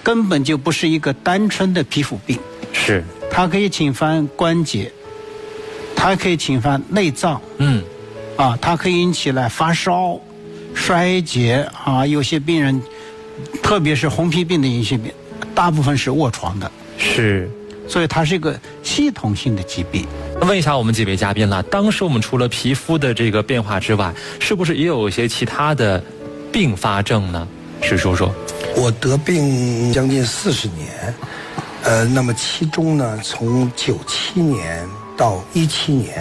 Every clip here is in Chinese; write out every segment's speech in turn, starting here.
根本就不是一个单纯的皮肤病， 是它可以侵犯关节，它可以侵犯内脏，它可以引起来发烧、衰竭啊，有些病人，特别是红皮病的银屑病，大部分是卧床的， 是， 所以它是一个系统性的疾病。 问一下我们几位嘉宾了，当时我们除了皮肤的这个变化之外，是不是也有一些其他的并发症呢？石叔叔， 我得病将近40年，那么其中呢，从97年到17年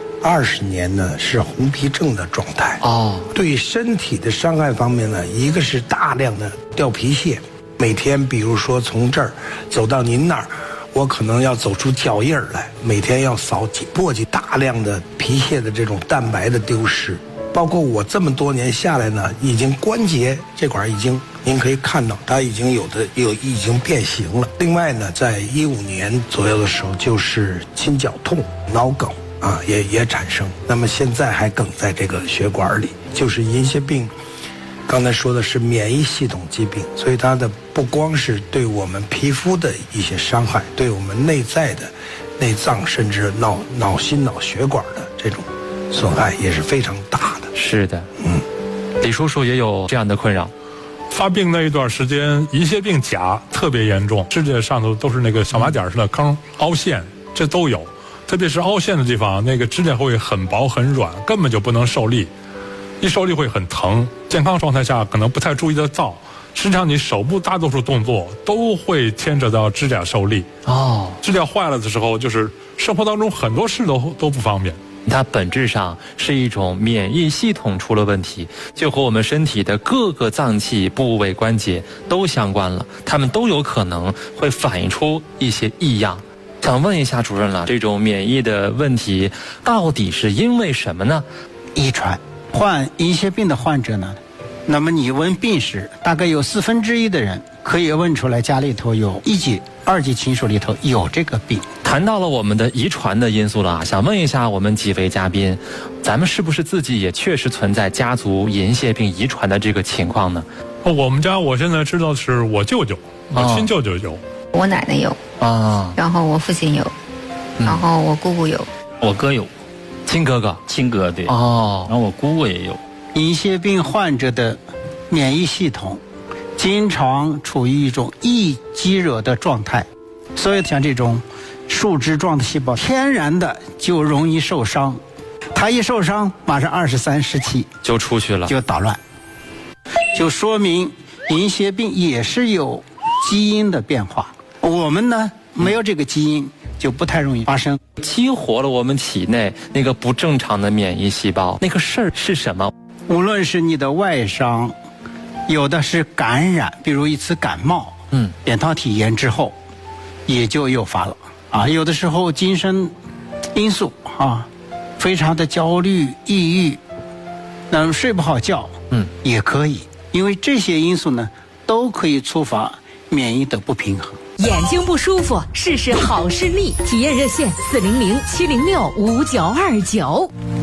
，20年呢是红皮症的状态。对身体的伤害方面呢，一个是大量的掉皮屑，每天比如说从这儿走到您那儿，我可能要走出脚印来，每天要簸箕大量的皮屑的这种蛋白的丢失，包括我这么多年下来呢，已经关节这块已经您可以看到它已经已经变形了。另外呢，在15年左右的时候，就是心绞痛、脑梗啊也产生，那么现在还梗在这个血管里，就是银屑病。刚才说的是免疫系统疾病，所以它的不光是对我们皮肤的一些伤害，对我们内在的内脏甚至脑心脑血管的这种损害也是非常大的。 是的，李叔叔也有这样的困扰。 发病那一段时间，银屑病甲特别严重，指甲上头都是那个小麻点似的坑、凹陷，这都有。特别是凹陷的地方，那个指甲会很薄很软，根本就不能受力。一受力会很疼，健康状态下可能不太注意得到，实际上你手部大多数动作都会牵扯到指甲受力。指甲坏了的时候，就是生活当中很多事都不方便。 它本质上是一种免疫系统出了问题，就和我们身体的各个脏器、部位、关节都相关了，它们都有可能会反映出一些异样。想问一下主任了，这种免疫的问题到底是因为什么呢？ 遗传。患银屑病的患者呢，那么你问病史，大概有1/4的人可以问出来家里头有1级、2级亲属里头有这个病。 谈到了我们的遗传的因素了，想问一下我们几位嘉宾，咱们是不是自己也确实存在家族银屑病遗传的这个情况呢？ 我们家我现在知道是我舅舅，我亲舅舅有， 我奶奶有然后我父亲有，然后我姑姑有， 我哥有。 亲哥哥， 亲哥对然后我姑姑也有。 银屑病患者的免疫系统经常处于一种易激惹的状态，所以像这种树枝状的细胞天然的就容易受伤，它一受伤马上23、17 就出去了， 就捣乱，就说明银屑病也是有基因的变化。我们呢没有这个基因，就不太容易发生。 激活了我们体内那个不正常的免疫细胞，那个事儿是什么？ 无论是你的外伤，有的是感染，比如一次感冒，扁桃体炎之后，也就诱发了有的时候精神因素非常的焦虑、抑郁，那么睡不好觉，也可以，因为这些因素呢，都可以触发免疫的不平衡。 眼睛不舒服，试试好视力，体验热线400-706-5929。